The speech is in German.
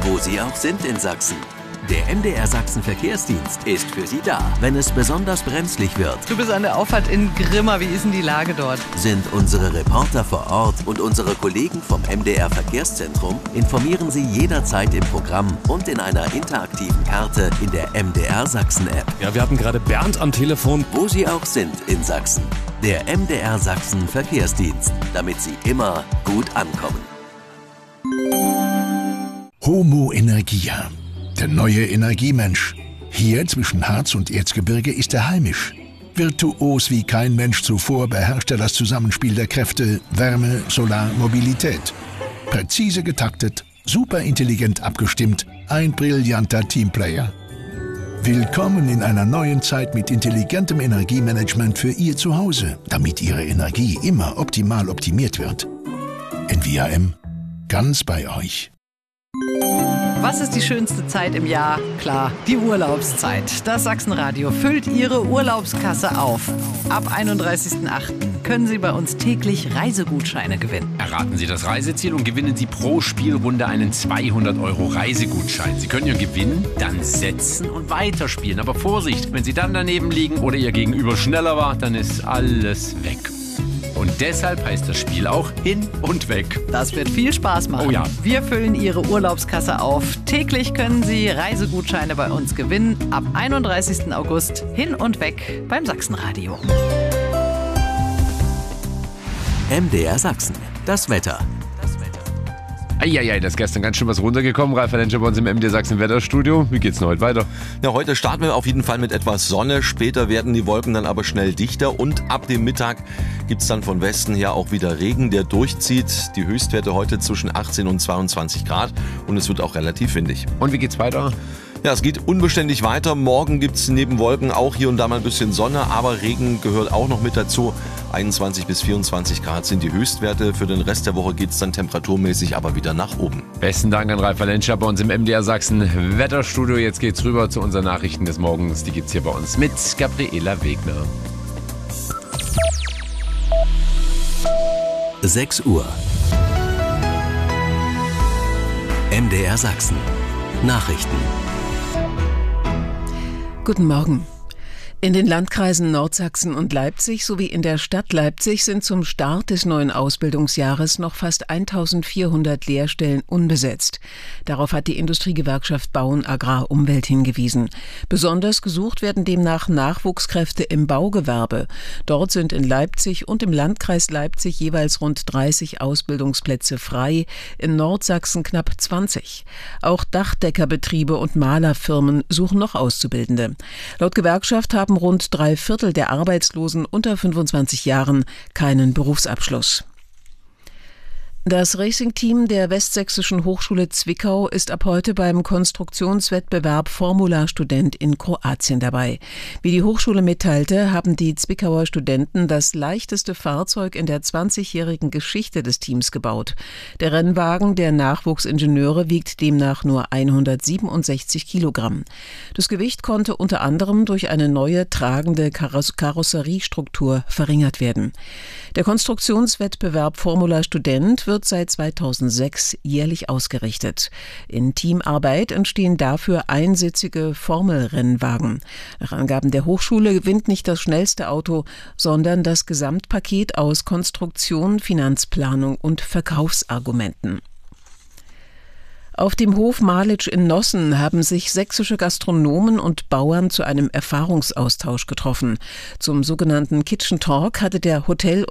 wo Sie auch sind in Sachsen. Der MDR Sachsen Verkehrsdienst ist für Sie da, wenn es besonders brenzlig wird. Du bist an der Auffahrt in Grimma. Wie ist denn die Lage dort? Sind unsere Reporter vor Ort und unsere Kollegen vom MDR Verkehrszentrum informieren Sie jederzeit im Programm und in einer interaktiven Karte in der MDR Sachsen App. Ja, wir hatten gerade Bernd am Telefon. Wo Sie auch sind in Sachsen. Der MDR Sachsen Verkehrsdienst, damit Sie immer gut ankommen. Homo Energia, der neue Energiemensch. Hier zwischen Harz und Erzgebirge ist er heimisch. Virtuos wie kein Mensch zuvor beherrscht er das Zusammenspiel der Kräfte Wärme, Solar, Mobilität. Präzise getaktet, superintelligent abgestimmt, ein brillanter Teamplayer. Willkommen in einer neuen Zeit mit intelligentem Energiemanagement für Ihr Zuhause, damit Ihre Energie immer optimal optimiert wird. NVIM, ganz bei euch. Was ist die schönste Zeit im Jahr? Klar, die Urlaubszeit. Das Sachsenradio füllt Ihre Urlaubskasse auf. Ab 31.08. können Sie bei uns täglich Reisegutscheine gewinnen. Erraten Sie das Reiseziel und gewinnen Sie pro Spielrunde einen 200€ Reisegutschein. Sie können Ihren Gewinn dann setzen und weiterspielen. Aber Vorsicht, wenn Sie dann daneben liegen oder Ihr Gegenüber schneller war, dann ist alles weg. Und deshalb heißt das Spiel auch Hin und Weg. Das wird viel Spaß machen. Oh ja. Wir füllen Ihre Urlaubskasse auf. Täglich können Sie Reisegutscheine bei uns gewinnen. Ab 31. August Hin und Weg beim Sachsenradio. MDR Sachsen, das Wetter. Eieiei, da ist gestern ganz schön was runtergekommen. Ralf Lenscher bei uns im MDR Sachsen Wetterstudio. Wie geht's denn heute weiter? Ja, heute starten wir auf jeden Fall mit etwas Sonne. Später werden die Wolken dann aber schnell dichter und ab dem Mittag gibt's dann von Westen her auch wieder Regen, der durchzieht. Die Höchstwerte heute zwischen 18 und 22 Grad und es wird auch relativ windig. Und wie geht's weiter? Ja, es geht unbeständig weiter. Morgen gibt's neben Wolken auch hier und da mal ein bisschen Sonne, aber Regen gehört auch noch mit dazu. 21 bis 24 Grad sind die Höchstwerte. Für den Rest der Woche geht's dann temperaturmäßig aber wieder nach oben. Besten Dank an Ralf Lenscher bei uns im MDR Sachsen Wetterstudio. Jetzt geht's rüber zu unseren Nachrichten des Morgens. Die gibt's hier bei uns mit Gabriela Wegner. 6 Uhr. MDR Sachsen. Nachrichten. Guten Morgen. In den Landkreisen Nordsachsen und Leipzig sowie in der Stadt Leipzig sind zum Start des neuen Ausbildungsjahres noch fast 1400 Lehrstellen unbesetzt. Darauf hat die Industriegewerkschaft Bauen Agrar Umwelt hingewiesen. Besonders gesucht werden demnach Nachwuchskräfte im Baugewerbe. Dort sind in Leipzig und im Landkreis Leipzig jeweils rund 30 Ausbildungsplätze frei, in Nordsachsen knapp 20. Auch Dachdeckerbetriebe und Malerfirmen suchen noch Auszubildende. Laut Gewerkschaft haben rund 3/4 der Arbeitslosen unter 25 Jahren keinen Berufsabschluss. Das Racing-Team der Westsächsischen Hochschule Zwickau ist ab heute beim Konstruktionswettbewerb Formula Student in Kroatien dabei. Wie die Hochschule mitteilte, haben die Zwickauer Studenten das leichteste Fahrzeug in der 20-jährigen Geschichte des Teams gebaut. Der Rennwagen der Nachwuchsingenieure wiegt demnach nur 167 Kilogramm. Das Gewicht konnte unter anderem durch eine neue tragende Karosseriestruktur verringert werden. Der Konstruktionswettbewerb Formula Student wird seit 2006 jährlich ausgerichtet. In Teamarbeit entstehen dafür einsitzige Formelrennwagen. Nach Angaben der Hochschule gewinnt nicht das schnellste Auto, sondern das Gesamtpaket aus Konstruktion, Finanzplanung und Verkaufsargumenten. Auf dem Hof Malitsch in Nossen haben sich sächsische Gastronomen und Bauern zu einem Erfahrungsaustausch getroffen. Zum sogenannten Kitchen Talk hatte der Hotel-